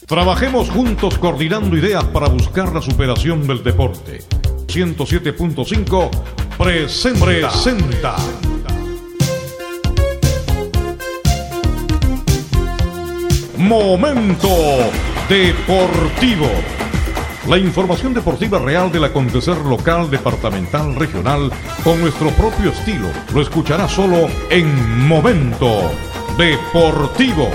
Trabajemos juntos coordinando ideas para buscar la superación del deporte. 107.5 presenta. Momento Deportivo. La información deportiva real del acontecer local, departamental, regional, con nuestro propio estilo. Lo escuchará solo en Momento Deportivo.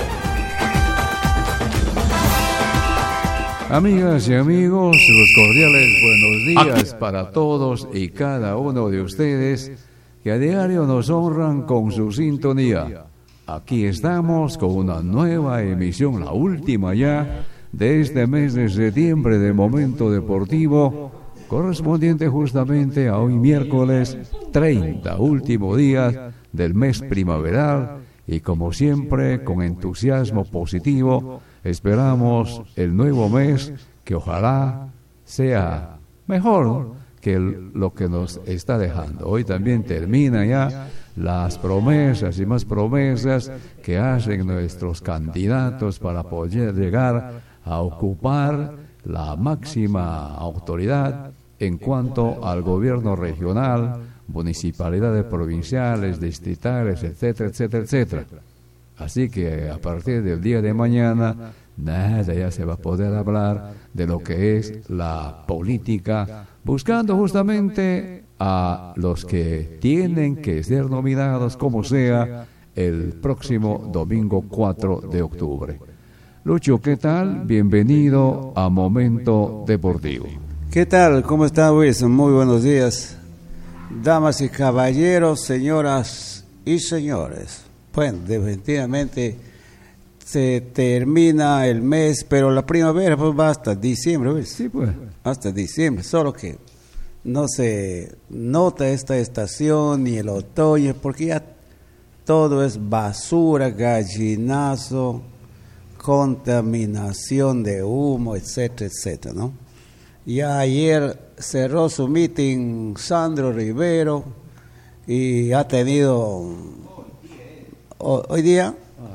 Amigas y amigos, los cordiales buenos días para todos y cada uno de ustedes que a diario nos honran con su sintonía. Aquí estamos con una nueva emisión, la última ya, de este mes de septiembre de Momento Deportivo, correspondiente justamente a hoy miércoles 30, último día del mes primaveral, y como siempre, con entusiasmo positivo, esperamos el nuevo mes que ojalá sea mejor que lo que nos está dejando. Hoy también termina ya las promesas y más promesas que hacen nuestros candidatos para poder llegar a ocupar la máxima autoridad en cuanto al gobierno regional, municipalidades provinciales, distritales, etcétera, etcétera, etcétera. Así que a partir del día de mañana, nada ya se va a poder hablar de lo que es la política, buscando justamente a los que tienen que ser nominados como sea el próximo domingo 4 de octubre. Lucho, ¿qué tal? Bienvenido a Momento Deportivo. ¿Qué tal? ¿Cómo está, Wilson? Muy buenos días. Damas y caballeros, señoras y señores. Bueno, definitivamente se termina el mes, pero la primavera pues va hasta diciembre, ¿ves? Sí, pues. Hasta diciembre, solo que no se nota esta estación ni el otoño, porque ya todo es basura, gallinazo, contaminación de humo, etcétera, etcétera, ¿no? Ya ayer cerró su meeting Sandro Rivero y ha tenido hoy día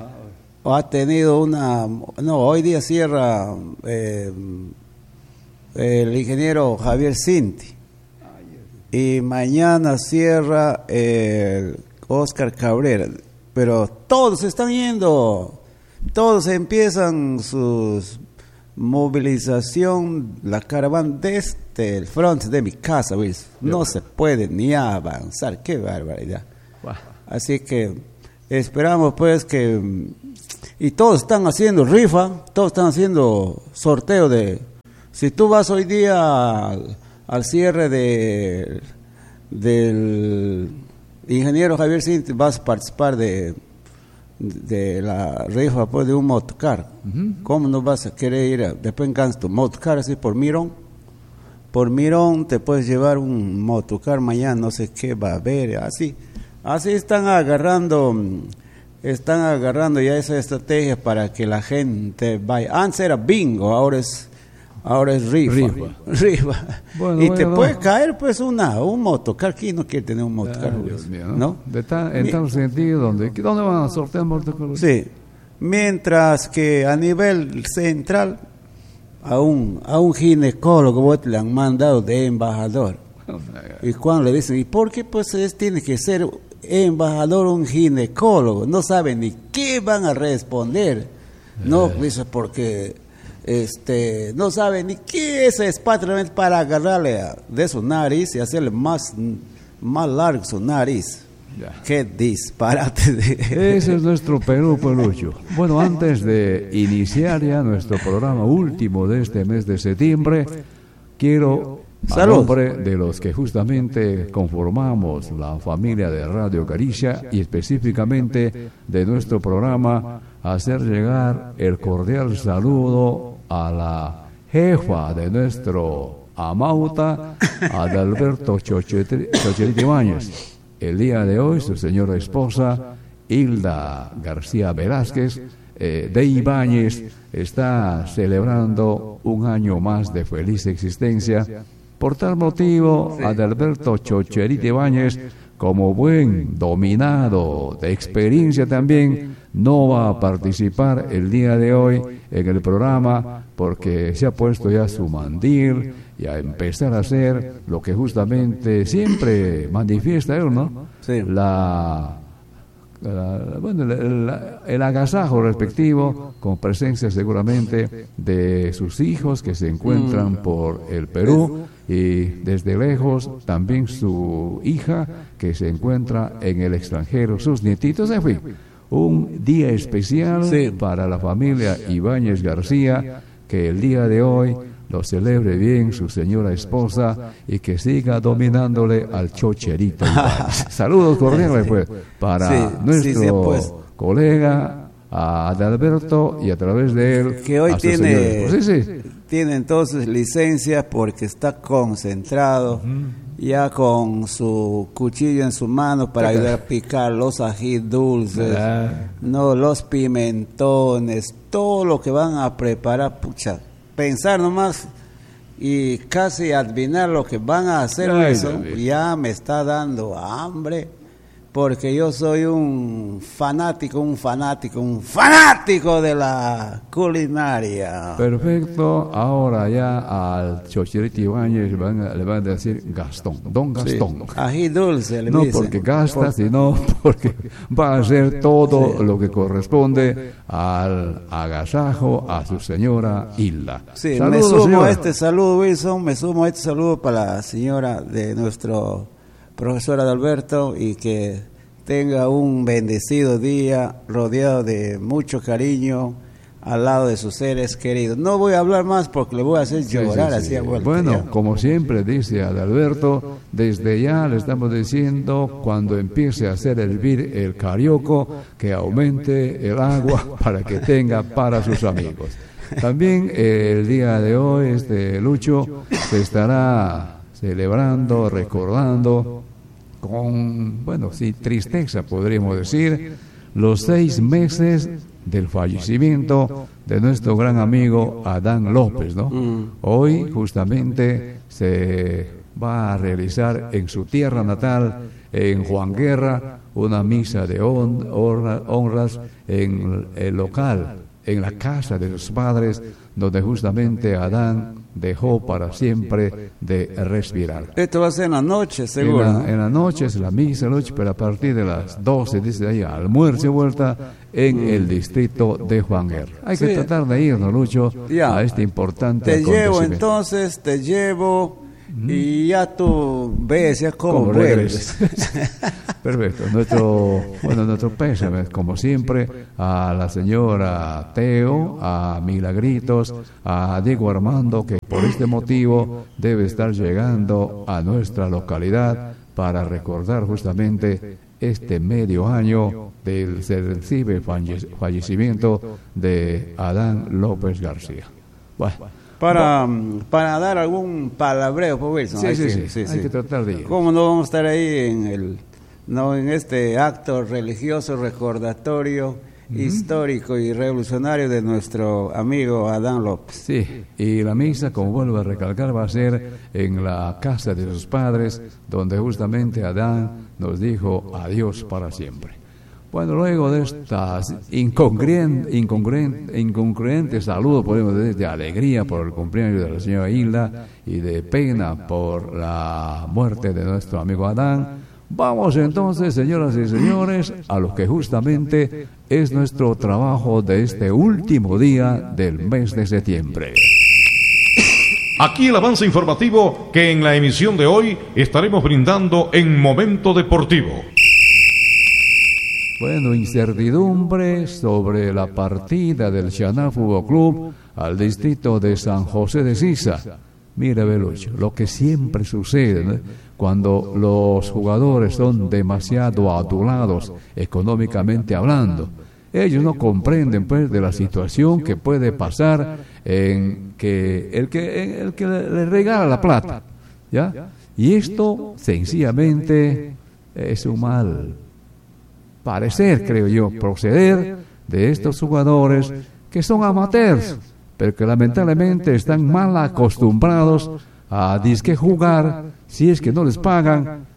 hoy día cierra el ingeniero Javier Cinti y mañana cierra Oscar Cabrera, pero todos están yendo, todos empiezan sus movilización, la caravana desde el frente de mi casa, Luis. No se puede ni avanzar, qué barbaridad. Wow. Así que esperamos pues que, y todos están haciendo rifa, todos están haciendo sorteo de, si tú vas hoy día al cierre del ingeniero Javier Cinti, vas a participar de la rifa pues, de un motocar. ¿Cómo no vas a querer ir después ganas tu motocar así por Mirón? Por Mirón te puedes llevar un motocar mañana, no sé qué va a haber, así están agarrando ya esa estrategia para que la gente vaya. Antes era bingo, ahora es rifa. Bueno, y te puede caer pues un motocar. ¿Quién no quiere tener un motocar? Dios mío, ¿no? En tal sentido, ¿dónde van a sortear motocar? Sí, mientras que a nivel central a un ginecólogo le han mandado de embajador. Y cuando le dicen, ¿y por qué pues tiene que ser embajador un ginecólogo? No saben ni qué van a responder. No, dice porque no sabe ni qué es espátula para agarrarle de su nariz y hacerle más largo su nariz. Ya. Qué disparate. Ese es nuestro Perú, Pelucho. Bueno, antes de iniciar ya nuestro programa último de este mes de septiembre, quiero, a nombre de los que justamente conformamos la familia de Radio Caricia y específicamente de nuestro programa, hacer llegar el cordial saludo a la jefa de nuestro Amauta, Adalberto Chocherito Ibáñez. El día de hoy, su señora esposa, Hilda García Velázquez, de Ibáñez, está celebrando un año más de feliz existencia. Por tal motivo, Adalberto Chocherito Ibáñez, como buen dominado de experiencia también, no va a participar el día de hoy en el programa porque se ha puesto ya su mandil y a empezar a hacer lo que justamente siempre manifiesta él, ¿no? Sí. El agasajo respectivo, con presencia seguramente de sus hijos que se encuentran por el Perú, y desde lejos también su hija que se encuentra en el extranjero, sus nietitos, en fin, un día especial para la familia Ibáñez García, que el día de hoy lo celebre bien su señora esposa y que siga dominándole al chocherito. Saludos cordiales pues para nuestro colega Adalberto, y a través de él que hoy a su señora tiene entonces licencia porque está concentrado, ya con su cuchillo en su mano para ayudar a picar los ají dulces, no, los pimentones, todo lo que van a preparar, pucha, pensar nomás y casi adivinar lo que van a hacer, eso ya me está dando hambre, porque yo soy un fanático de la culinaria. Perfecto, ahora ya al chocherito Ibáñez le van a decir Gastón, don Gastón. Sí. Ají dulce, le no dice. Porque gasta, sino porque va a hacer todo lo que corresponde al agasajo a su señora Hilda. Sí, saludos, me sumo señora. a este saludo, Wilson, me sumo a este saludo para la señora de nuestro profesor Adalberto, y que tenga un bendecido día rodeado de mucho cariño al lado de sus seres queridos. No voy a hablar más porque le voy a hacer llorar así a vuelta. Bueno, ya. Como siempre dice Adalberto, desde ya le estamos diciendo, cuando empiece a hacer hervir el carioco, que aumente el agua para que tenga para sus amigos. También el día de hoy, Lucho, se estará celebrando, recordando con, tristeza podríamos decir, los 6 meses del fallecimiento de nuestro gran amigo Adán López, ¿no? Hoy justamente se va a realizar en su tierra natal, en Juan Guerra, una misa de honras en el local, en la casa de sus padres, donde justamente Adán dejó para siempre de respirar. Esto va a ser en la noche, seguro. En la noche es la misa, pero a partir de las 12, dice ahí, almuerzo y vuelta en el distrito de Juan Guerra. Hay que tratar de irnos, Lucho, a este importante acontecimiento. Te llevo, y ya tú ves ya cómo vuelves. Perfecto. Nuestro pésame, como siempre, a la señora Teo, a Milagritos, a Diego Armando, que por este motivo debe estar llegando a nuestra localidad para recordar justamente este medio año del sensible fallecimiento de Adán López García. Bueno. Para dar algún palabreo, pues, Wilson. Hay que tratar de ir. ¿Cómo no vamos a estar ahí en este acto religioso recordatorio histórico y revolucionario de nuestro amigo Adán López? Sí, y la misa, como vuelvo a recalcar, va a ser en la casa de sus padres, donde justamente Adán nos dijo adiós para siempre. Bueno, luego de estas incongruentes saludos, podemos decir, de alegría por el cumpleaños de la señora Hilda y de pena por la muerte de nuestro amigo Adán, vamos entonces, señoras y señores, a lo que justamente es nuestro trabajo de este último día del mes de septiembre. Aquí el avance informativo que en la emisión de hoy estaremos brindando en Momento Deportivo. Bueno, incertidumbre sobre la partida del Xaná Fútbol Club al distrito de San José de Sisa. Mira, Belucho, lo que siempre sucede, ¿no?, cuando los jugadores son demasiado adulados económicamente hablando. Ellos no comprenden, pues, de la situación que puede pasar en que el que le regala la plata, ¿ya? Y esto sencillamente es un mal parecer, creo yo, proceder de estos jugadores que son amateurs, pero que lamentablemente están mal acostumbrados a disque jugar. Si es que no les pagan,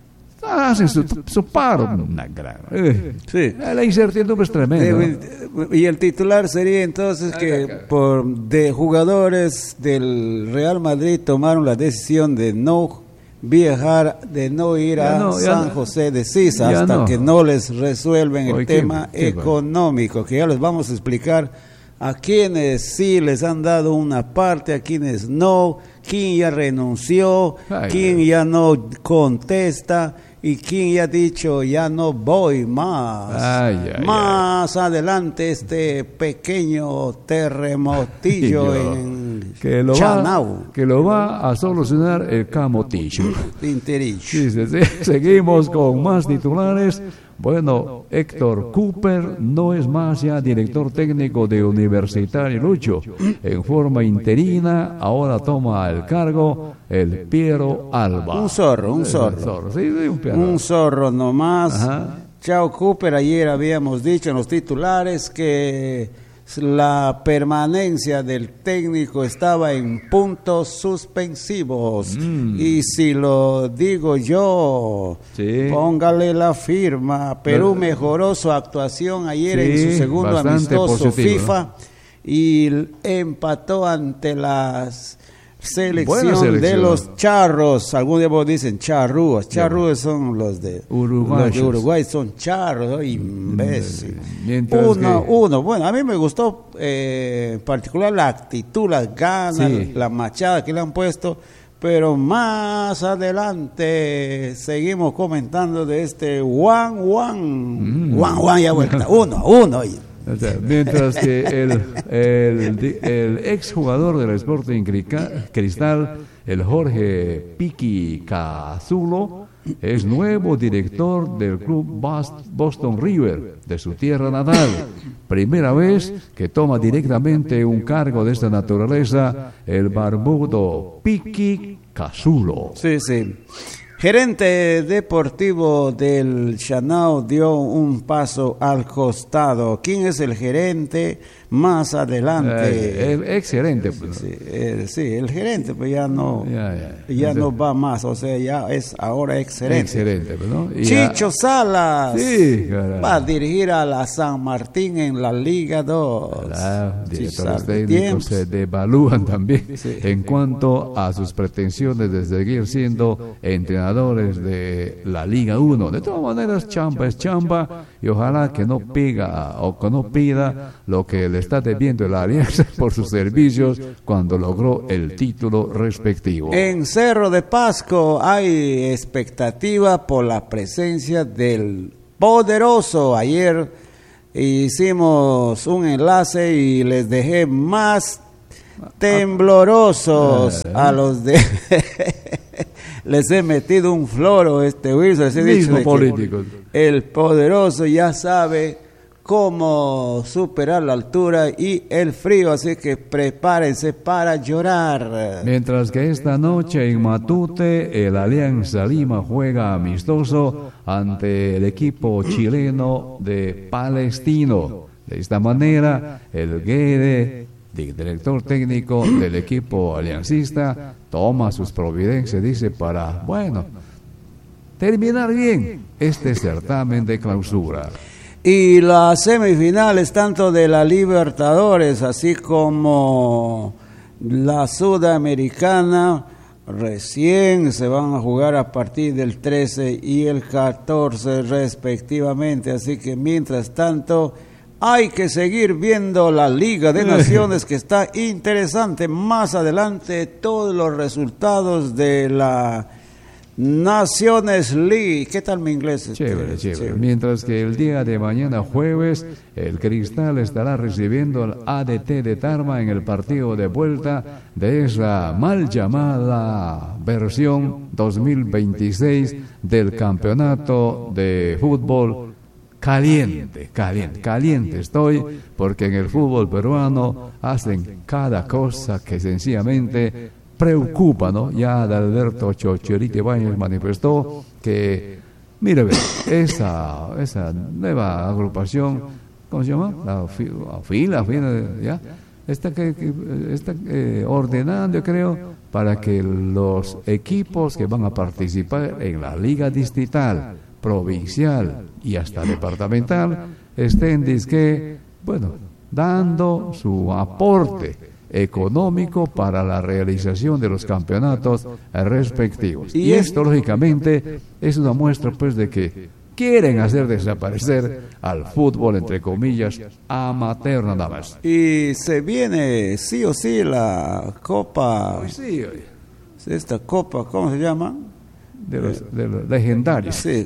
hacen su paro. Sí. La incertidumbre es tremenda. Y el titular sería entonces que de jugadores del Real Madrid tomaron la decisión de no viajar, de no ir a San José de Sisa hasta que no les resuelven el tema económico, que ya les vamos a explicar a quienes sí les han dado una parte, a quienes no, quién ya renunció, quién ya no contesta y quién ya ha dicho ya no voy más. Más adelante este pequeño terremotillo en Chanao. Que lo va a solucionar el Camotillo. Sí, seguimos con más titulares. Bueno, Héctor Cooper no es más ya director técnico de Universitario Lucho. En forma interina, ahora toma el cargo el Piero Alba. Un zorro. Un zorro nomás. Ajá. Chao Cooper, ayer habíamos dicho en los titulares que la permanencia del técnico estaba en puntos suspensivos. Y si lo digo yo, póngale la firma. Perú mejoró su actuación ayer en su segundo amistoso FIFA y empató ante las selección de los charros. Algunos de vos dicen charrúas. Charrúas son los de Uruguay, son charros, imbécil. Uno. Bueno, a mí me gustó en particular la actitud, las ganas, la machada que le han puesto. Pero más adelante seguimos comentando de este Juan ya vuelta, 1-1. O sea, mientras que el exjugador del Sporting Cristal, el Jorge Piqui Cazulo, es nuevo director del club Boston River, de su tierra natal. Primera vez que toma directamente un cargo de esta naturaleza el barbudo Piqui Cazulo. Sí. Gerente deportivo del Chanao dio un paso al costado. ¿Quién es el gerente? Más adelante. El ex gerente. El gerente, pues ya no va más. O sea, ya es ahora ex gerente. ¿no? Chicho Salas va a dirigir a la San Martín en la Liga 2. Directores técnicos se devalúan también en cuanto a sus pretensiones de seguir siendo entrenadores de la Liga 1. De todas maneras, chamba es chamba y ojalá que no pida lo que le está debiendo la Alianza por sus servicios cuando logró el título respectivo. En Cerro de Pasco hay expectativa por la presencia del poderoso. Ayer hicimos un enlace y les dejé más temblorosos a los de... Les he metido un floro Wilson, les he dicho político. El poderoso ya sabe cómo superar la altura y el frío, así que prepárense para llorar. Mientras que esta noche en Matute el Alianza Lima juega amistoso ante el equipo chileno de Palestino. De esta manera el Guede, director técnico del equipo aliancista, toma sus providencias, dice, para, terminar bien este certamen de clausura. Y las semifinales tanto de la Libertadores así como la Sudamericana recién se van a jugar a partir del 13 y el 14 respectivamente, así que mientras tanto hay que seguir viendo la Liga de Naciones que está interesante. Más adelante todos los resultados de la Naciones League. ¿Qué tal mi inglés? Chévere. Mientras que el día de mañana jueves el Cristal estará recibiendo al ADT de Tarma en el partido de vuelta de esa mal llamada versión 2026 del campeonato de fútbol caliente estoy, porque en el fútbol peruano hacen cada cosa que sencillamente preocupa, ¿no? Ya Alberto Chocherito Ibáñez manifestó que, mire, esa nueva agrupación, ¿cómo se llama? La fila, ¿ya? está ordenando, creo, para que los equipos que van a participar en la liga distrital, provincial y hasta departamental estén, dando su aporte económico para la realización de los campeonatos respectivos. Y esto, lógicamente, es una muestra, pues, de que quieren hacer desaparecer al fútbol, entre comillas, amateur nada más. Y se viene sí o sí la Copa. Sí, esta Copa, ¿cómo se llama? De los legendarios. Sí,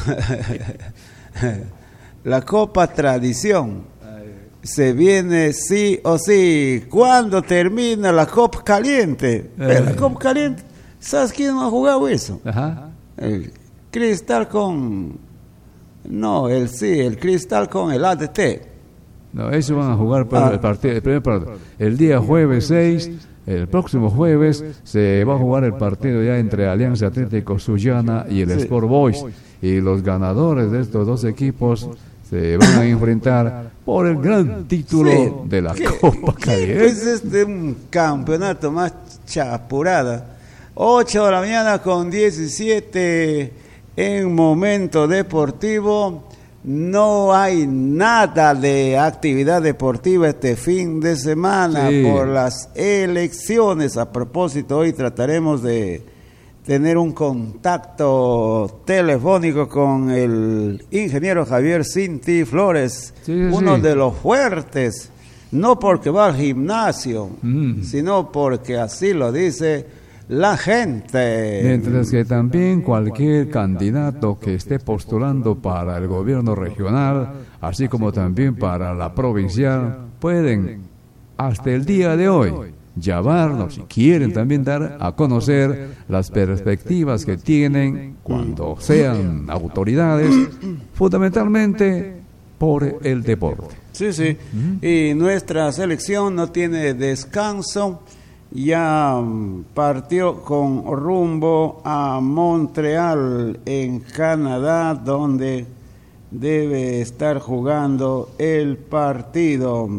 la Copa Tradición. Se viene sí o sí. ¿Cuándo termina la Copa Caliente? La Copa Caliente, ¿sabes quién ha jugado eso? Ajá. El Cristal con... No, el Cristal con el ADT. No, eso van a jugar para el primer partido. El día jueves 6, el próximo jueves, se va a jugar el partido ya entre Alianza Atlético Sullana y el Sport Boys. Y los ganadores de estos dos equipos se van a enfrentar por el gran título de la Copa Caliente. Es un campeonato más chapurada. 8 de la mañana con 17 en Momento Deportivo. No hay nada de actividad deportiva este fin de semana por las elecciones. A propósito, hoy trataremos de tener un contacto telefónico con el ingeniero Javier Cinti Flores, uno de los fuertes, no porque va al gimnasio, sino porque así lo dice la gente. Mientras que también cualquier candidato que esté postulando para el gobierno regional, así como también para la provincial, pueden hasta el día de hoy llamarnos, si quieren también dar a conocer las perspectivas que tienen cuando sean autoridades, fundamentalmente por el deporte. Sí. Y nuestra selección no tiene descanso, ya partió con rumbo a Montreal, en Canadá, donde debe estar jugando el partido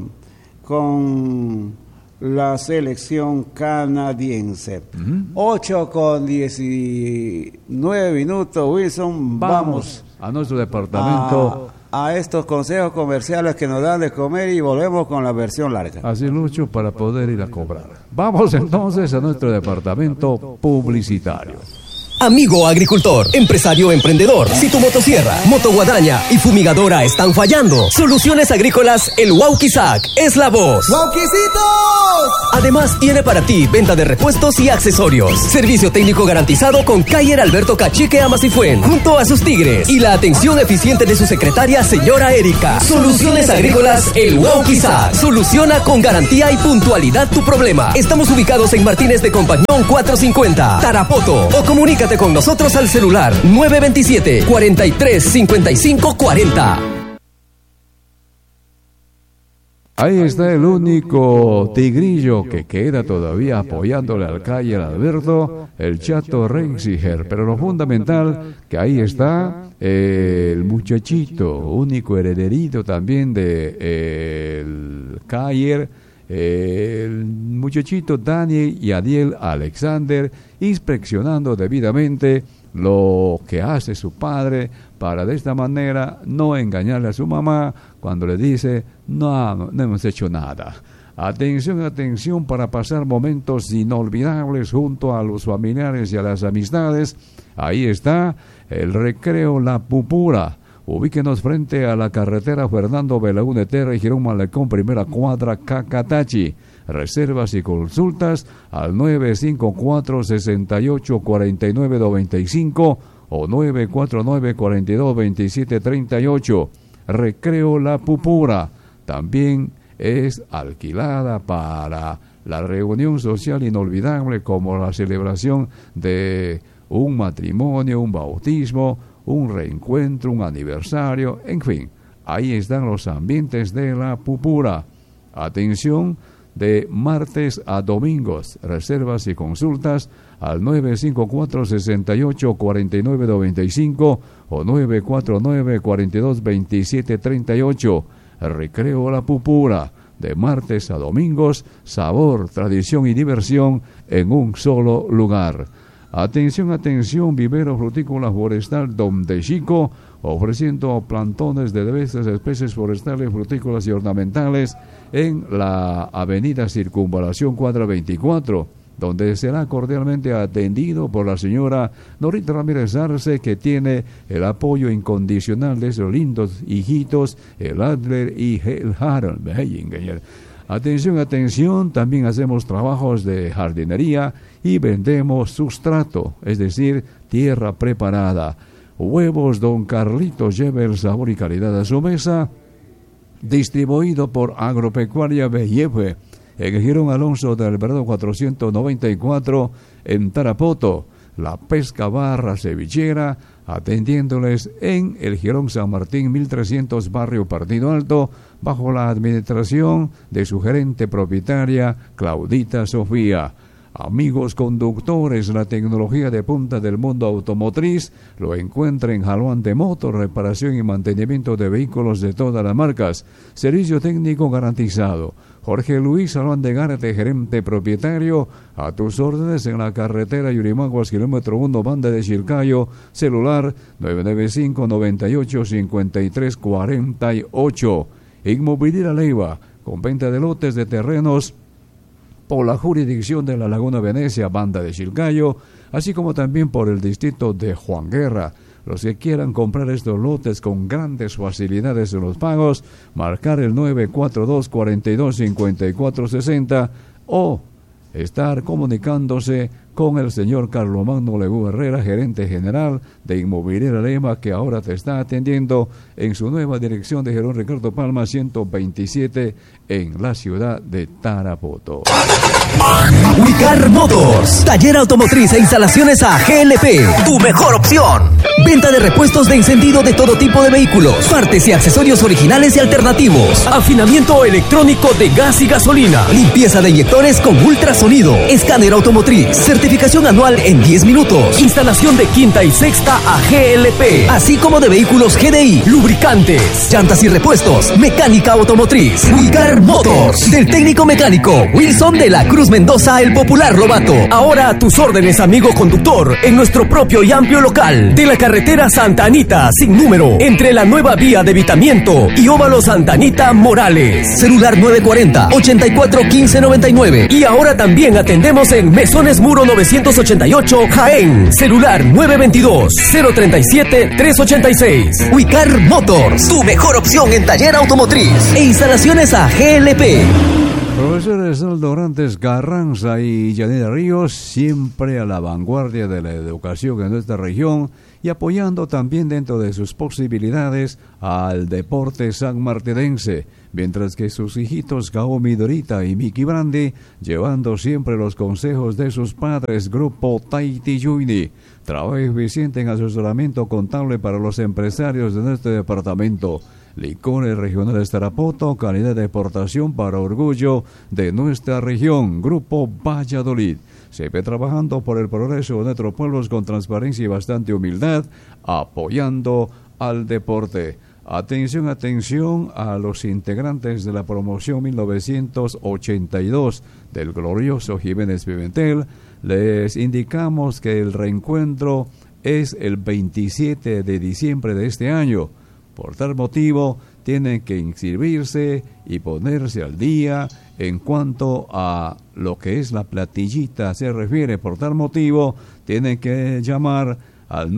con la selección canadiense. 8 con 19 minutos, Wilson. Vamos a nuestro departamento. A estos consejos comerciales que nos dan de comer y volvemos con la versión larga. Así, Lucho, para poder ir a cobrar. Vamos entonces a nuestro departamento publicitario. Amigo agricultor, empresario emprendedor, si tu motosierra, motoguadaña y fumigadora están fallando, Soluciones Agrícolas El Wauquizac es la voz. ¡Wauquicitos! Además, tiene para ti venta de repuestos y accesorios, servicio técnico garantizado con Cayer Alberto Cachique Amasifuen, junto a sus tigres, y la atención eficiente de su secretaria, señora Erika. Soluciones Agrícolas El Wauquizac soluciona con garantía y puntualidad tu problema. Estamos ubicados en Martínez de Compañón 450, Tarapoto, o comunícate con nosotros al celular 927 43 55 40. Ahí está el único tigrillo que queda todavía apoyándole al Cayer Alberto, el Chato Reixiger. Pero lo fundamental, que ahí está el muchachito, único herederito también de el Cayer, el muchachito Daniel Yadiel Alexander, inspeccionando debidamente lo que hace su padre para de esta manera no engañarle a su mamá cuando le dice no hemos hecho nada. Atención para pasar momentos inolvidables junto a los familiares y a las amistades. Ahí está el Recreo La Pupura. Ubíquenos frente a la carretera Fernando Belaúnde Terra y Girón Malecón, primera cuadra, Cacatachi. Reservas y consultas al 954-6849-95 o 949-4227-38. Recreo La Pupura. También es alquilada para la reunión social inolvidable, como la celebración de un matrimonio, un bautismo, un reencuentro, un aniversario, en fin, ahí están los ambientes de La Pupura. Atención, de martes a domingos, reservas y consultas al 954-6849-95 o 949-4227-38. Recreo La Pupura. de martes a domingos, sabor, tradición y diversión en un solo lugar. Atención, atención, vivero frutícola forestal Don de Chico, ofreciendo plantones de diversas especies forestales, frutícolas y ornamentales en la avenida Circunvalación Cuadra 24, donde será cordialmente atendido por la señora Norita Ramírez Arce, que tiene el apoyo incondicional de esos lindos hijitos, el Adler y el Harold. Atención, atención, también hacemos trabajos de jardinería y vendemos sustrato, es decir, tierra preparada. Huevos Don Carlitos, lleve el sabor y calidad a su mesa, distribuido por Agropecuaria BF, en Girón Alonso de Alvarado 494, en Tarapoto. La Pesca Barra Cevichera, atendiéndoles en el Girón San Martín 1300, barrio Partido Alto, bajo la administración de su gerente propietaria, Claudita Sofía. Amigos conductores, la tecnología de punta del mundo automotriz lo encuentra en Jaluante Motor, reparación y mantenimiento de vehículos de todas las marcas. Servicio técnico garantizado. Jorge Luis Salván de Gárate, gerente propietario, a tus órdenes en la carretera Yurimaguas, kilómetro 1, banda de Chilcayo, celular 995-98-53-48. Inmobiliaria Leiva, con venta de lotes de terrenos por la jurisdicción de la Laguna Venecia, banda de Chilcayo, así como también por el distrito de Juan Guerra. Los que quieran comprar estos lotes con grandes facilidades en los pagos, marcar el 942-42-5460 o estar comunicándose con el señor Carlomagno Legú Herrera, gerente general de Inmobiliaria Lema, que ahora te está atendiendo en su nueva dirección de Gerón Ricardo Palma 127 en la ciudad de Tarapoto. Wicar Motors, taller automotriz e instalaciones a GLP, tu mejor opción. Venta de repuestos de encendido de todo tipo de vehículos, partes y accesorios originales y alternativos, afinamiento electrónico de gas y gasolina, limpieza de inyectores con ultrasonido, escáner automotriz, certificación anual en 10 minutos, instalación de quinta y sexta a GLP, así como de vehículos GDI, lubricantes, llantas y repuestos, mecánica automotriz. Wicar Motors, del técnico mecánico Wilson de la Cruz Mendoza, el popular Lobato. Ahora a tus órdenes, amigo conductor, en nuestro propio y amplio local de la carretera Santa Anita sin número, entre la nueva vía de Vitamiento y Óvalo Santa Anita Morales. Celular 940-841599. Y ahora también atendemos en Mesones Muro 988 Jaén. Celular 922-037-386. Wicar Motors, tu mejor opción en taller automotriz e instalaciones a GLP. Profesores Aldo Orantes Carranza y Yanira Ríos, siempre a la vanguardia de la educación en nuestra región y apoyando también dentro de sus posibilidades al deporte sanmartinense, mientras que sus hijitos Kaomi Dorita y Miki Brandi, llevando siempre los consejos de sus padres, Grupo Taiti Yuni, trabajo eficiente en asesoramiento contable para los empresarios de nuestro departamento. Licores Regionales Tarapoto, calidad de exportación para orgullo de nuestra región. Grupo Valladolid. Se ve trabajando por el progreso de nuestros pueblos con transparencia y bastante humildad, apoyando al deporte. Atención, atención a los integrantes de la promoción 1982 del glorioso Jiménez Pimentel. Les indicamos que el reencuentro es el 27 de diciembre de este año. Por tal motivo, tienen que inscribirse y ponerse al día en cuanto a lo que es la platillita se refiere. Por tal motivo, tienen que llamar al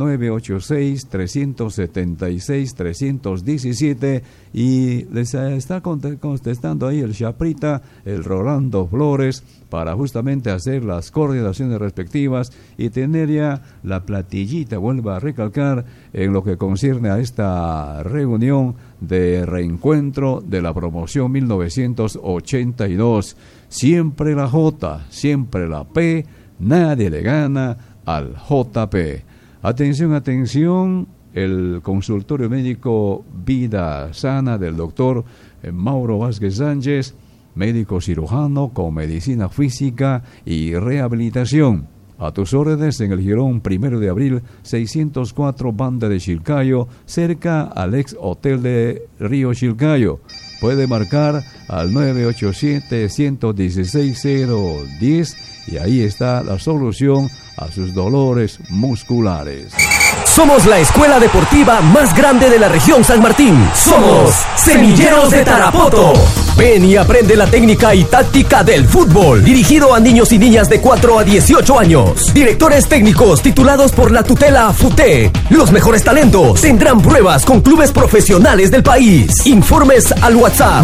986-376-317 y les está contestando ahí el Chaprita, el Rolando Flores, para justamente hacer las coordinaciones respectivas y tener ya la platillita, vuelvo a recalcar, en lo que concierne a esta reunión de reencuentro de la promoción 1982. Siempre la J, siempre la P, nadie le gana al JP. Atención, atención, el consultorio médico Vida Sana del doctor Mauro Vázquez Sánchez, médico cirujano con medicina física y rehabilitación. A tus órdenes en el Girón 1 de abril 604 Banda de Chilcayo, cerca al ex hotel de Río Chilcayo. Puede marcar al 987-116-010 y ahí está la solución a sus dolores musculares. Somos la escuela deportiva más grande de la región San Martín. Somos Semilleros de Tarapoto. Ven y aprende la técnica y táctica del fútbol. Dirigido a niños y niñas de 4 a 18 años. Directores técnicos titulados por la tutela FUTE. Los mejores talentos tendrán pruebas con clubes profesionales del país. Informes al WhatsApp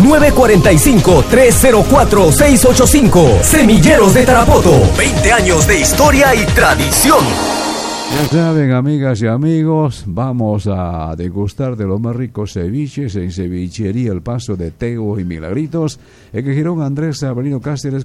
945-304-685. Semilleros de Tarapoto. 20 años de historia y tradición. Ya saben, amigas y amigos, vamos a degustar de los más ricos ceviches en Cevichería El Paso de Teo y Milagritos, en el Girón Andrés Avelino Cáceres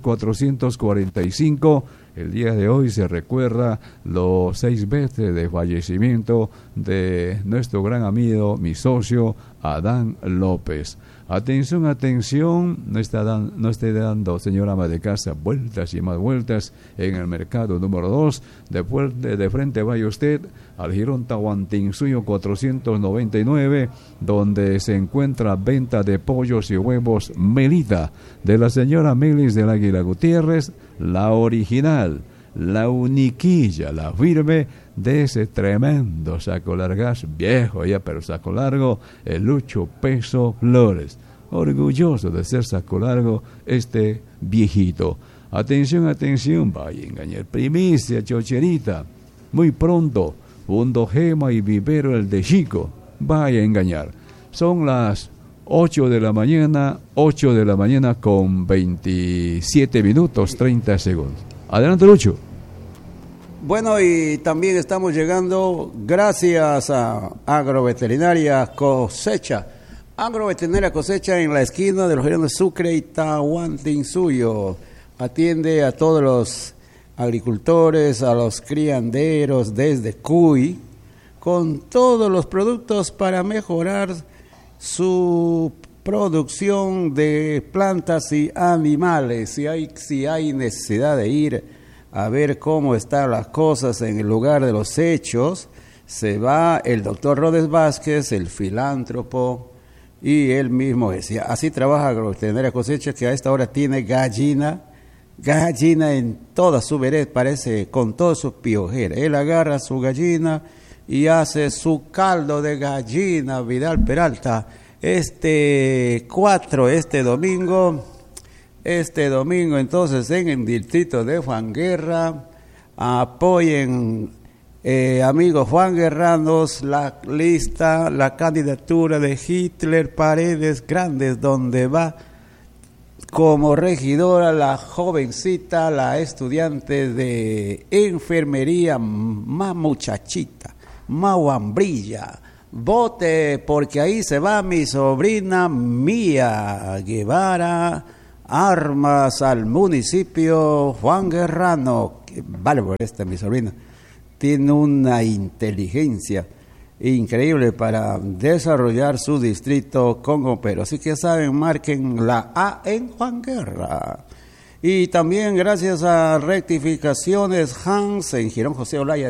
445. El día de hoy se recuerda los 6 meses de fallecimiento de nuestro gran amigo, mi socio, Adán López. Atención, atención, no esté dando, señora ama de casa, vueltas y más vueltas en el mercado número 2. De frente vaya usted al Girón Tahuantinsuyo 499, donde se encuentra venta de pollos y huevos Melita, de la señora Melis del Águila Gutiérrez, la original, la uniquilla, la firme de ese tremendo saco largas, viejo ya, pero saco largo, el Lucho Peso Flores. Orgulloso de ser saco largo este viejito. Atención, atención, vaya a engañar. Primicia, chocherita. Muy pronto, Fundo Gema y Vivero el de Chico. Vaya a engañar. Son las 8 de la mañana con 27 minutos 30 segundos. Adelante, Lucho. Bueno, y también estamos llegando gracias a Agroveterinaria Cosecha. Agroveterinaria Cosecha en la esquina de los Girones Sucre y Tahuantinsuyo. Atiende a todos los agricultores, a los crianderos desde Cuy, con todos los productos para mejorar su producción de plantas y animales. Si hay necesidad de ir a ver cómo están las cosas en el lugar de los hechos, se va el doctor Rodes Vázquez, el filántropo, y él mismo decía, así trabaja Agroveterinaria Cosecha, que a esta hora tiene gallina en toda su vereda, parece, con toda su piojera. Él agarra su gallina y hace su caldo de gallina. Vidal Peralta, este domingo, entonces en el distrito de Juan Guerra, apoyen, amigos Juan Guerranos, la candidatura de Hitler Paredes Grandes, donde va como regidora la jovencita, la estudiante de enfermería, más muchachita, más guambrilla. Vote, porque ahí se va mi sobrina Mía Guevara Armas al municipio Juan Guerrano. Vale por mi sobrina. Tiene una inteligencia increíble para desarrollar su distrito Congopero. Así que ya saben, marquen la A en Juan Guerra. Y también gracias a Rectificaciones Hans en Girón José Olaya